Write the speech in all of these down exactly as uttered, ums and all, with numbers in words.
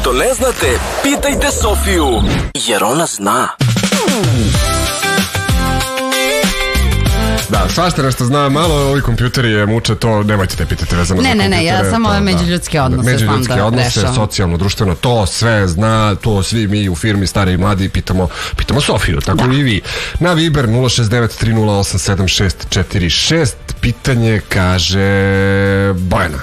Nešto ne znate? Pitajte Sofiju, jer ona zna. Da, svašta nešto zna, malo ovi kompjuteri je muče, to nemojte te pitati vezano ne, za kompjutere. Ne, ne, ne, ja samo ove međuljudske odnose znam da rešavam. Međuljudske odnose, socijalno, društveno, to sve zna, to svi mi u firmi, stari i mladi, pitamo, pitamo Sofiju, tako da. I vi. Na Viber nula šest devet tri nula osam sedam šest četiri šest, pitanje kaže Bojana.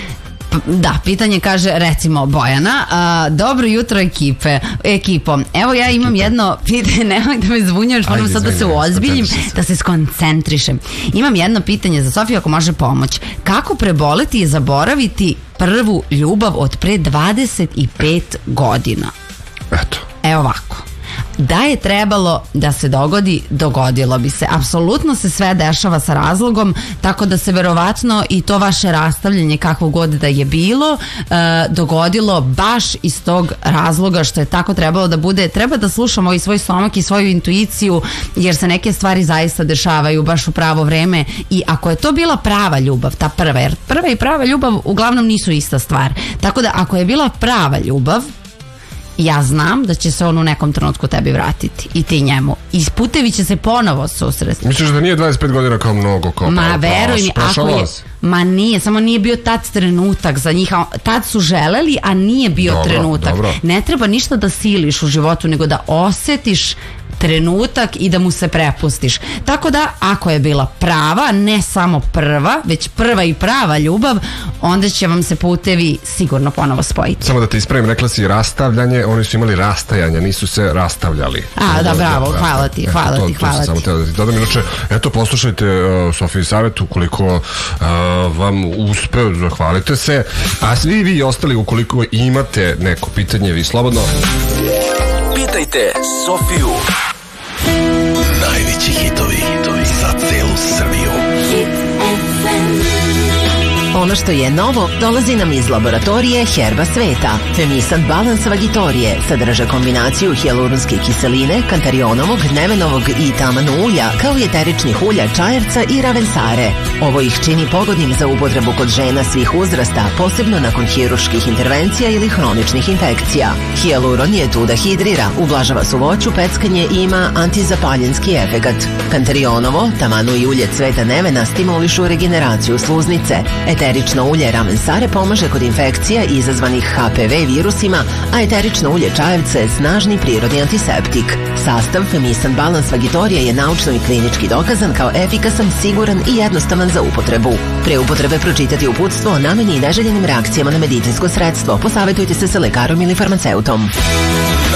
Da, pitanje kaže recimo Bojana, a, dobro jutro ekipe, ekipo, evo ja imam jedno pitanje, nemoj da me zbunjaš, moram sad da se uozbiljim, da se skoncentrišem. Imam jedno pitanje za Sofiju ako može pomoć. Kako preboleti i zaboraviti prvu ljubav od pre dvadeset pet godina? Eto. Evo ovako. Da je trebalo da se dogodi, dogodilo bi se. Apsolutno se sve dešava sa razlogom, tako da se verovatno i to vaše rastavljanje kakvo god da je bilo e, dogodilo baš iz tog razloga što je tako trebalo da bude. Treba da slušamo i svoj stomak i svoju intuiciju, jer se neke stvari zaista dešavaju baš u pravo vreme. I ako je to bila prava ljubav, ta prva, jer prva i prava ljubav uglavnom nisu ista stvar, tako da ako je bila prava ljubav, ja znam da će se on u nekom trenutku tebi vratiti i ti njemu. I putevi će se ponovo susresti. Misliš da nije dvadeset pet godina kao mnogo? Kao ma veruj mi, ako je... Ma nije, samo nije bio tad trenutak za njih. Tad su želeli, a nije bio dobro, trenutak. Dobro. Ne treba ništa da siliš u životu, nego da osetiš trenutak i da mu se prepustiš. Tako da, ako je bila prava, ne samo prva, već prva i prava ljubav, onda će vam se putevi sigurno ponovo spojiti. Samo da te ispravim, rekla si rastavljanje, oni su imali rastajanja, nisu se rastavljali. A, da, bravo, hvala ti, hvala eto, ti, to, hvala to ti. Samo te da ti dodam, inače, eto, poslušajte uh, Sofiji savjet, ukoliko uh, vam uspe, zahvalite se, a svi vi ostali, ukoliko imate neko pitanje, vi slobodno pitajte Sofiju. Najveći hitovi, hitovi za celu Srbiju. Hit ef em. Ono što je novo dolazi nam iz laboratorije Herba Sveta. Femisant balans vagitorije sadrža kombinaciju hijaluronske kiseline, kantarionovog, nemenovog i tamanu ulja, kao i eteričnih ulja čajerca i ravensare. Ovo ih čini pogodnim za upotrebu kod žena svih uzrasta, posebno nakon hiruških intervencija ili hroničnih infekcija. Hijaluron je tu da hidrira, ublažava suvoću, peckanje i ima antizapaljenski efekat. Kantarionovo, tamanu i ulje cveta nevena stimulišu regeneraciju sluznice. Eterično ulje ravensare pomaže kod infekcija izazvanih ha pe ve virusima, a eterično ulje čajevca je snažni prirodni antiseptik. Sastav Femisant balans vagitorije je naučno i klinički dokazan kao efikasan, siguran i jednostavan za upotrebu. Pre upotrebe pročitati uputstvo o nameni i neželjenim reakcijama na medicinsko sredstvo. Posavetujte se sa lekarom ili farmaceutom.